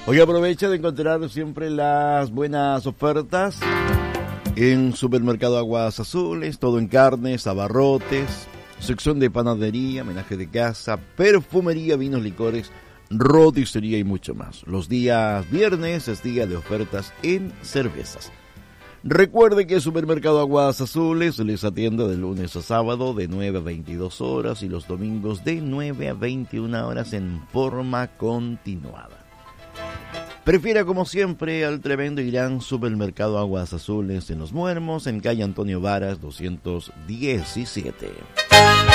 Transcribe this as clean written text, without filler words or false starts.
Hoy aprovecha de encontrar siempre las buenas ofertas en Supermercado Aguas Azules, todo en carnes, abarrotes, sección de panadería, menaje de casa, perfumería, vinos, licores, roticería y mucho más. Los días viernes es día de ofertas en cervezas. Recuerde que Supermercado Aguas Azules les atiende de lunes a sábado de 9 a 22 horas y los domingos de 9 a 21 horas en forma continuada. Prefiera como siempre al tremendo y gran Supermercado Aguas Azules en Los Muermos, en calle Antonio Varas 217.